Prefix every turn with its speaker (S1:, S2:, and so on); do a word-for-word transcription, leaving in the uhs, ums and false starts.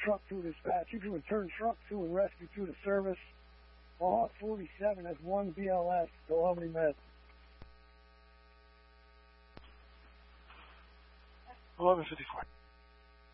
S1: truck to dispatch. You can return truck to and rescue to the service. Hawk forty-seven, that's one B L S. Go Albany Med.
S2: eleven fifty-four.